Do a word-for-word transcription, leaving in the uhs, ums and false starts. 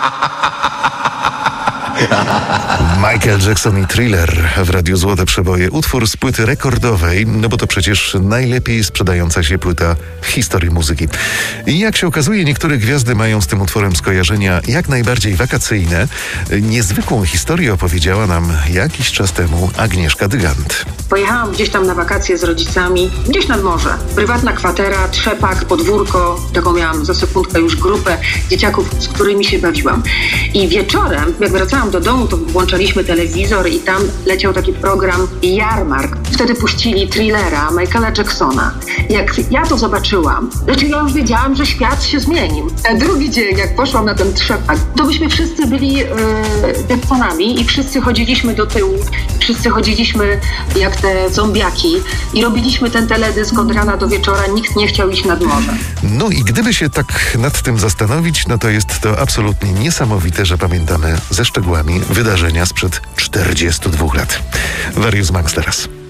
Michael Jackson i Thriller w Radiu Złote Przeboje. Utwór z płyty rekordowej, no bo to przecież najlepiej sprzedająca się płyta w historii muzyki. I jak się okazuje, niektóre gwiazdy mają z tym utworem skojarzenia jak najbardziej wakacyjne. Niezwykłą historię opowiedziała nam jakiś czas temu Agnieszka Dygant. Pojechałam gdzieś tam na wakacje z rodzicami, gdzieś nad morze. Prywatna kwatera, trzepak, podwórko. Taką miałam za sekundkę już grupę dzieciaków, z którymi się bawiłam. I wieczorem, jak wracałam do domu, to włączaliśmy telewizor i tam leciał taki program Jarmark. Wtedy puścili Thrillera Michaela Jacksona. Jak ja to zobaczyłam, znaczy ja już wiedziałam, że świat się zmienił. A drugi dzień, jak poszłam na ten trzepak, to byśmy wszyscy byli yy, Jacksonami i wszyscy chodziliśmy do tyłu. Wszyscy chodziliśmy jak te zombiaki i robiliśmy ten teledysk od rana do wieczora. Nikt nie chciał iść nad morze. No i gdyby się tak nad tym zastanowić, no to jest to absolutnie niesamowite, że pamiętamy ze szczegółami wydarzenia sprzed czterdziestu dwóch lat. Warius Max teraz.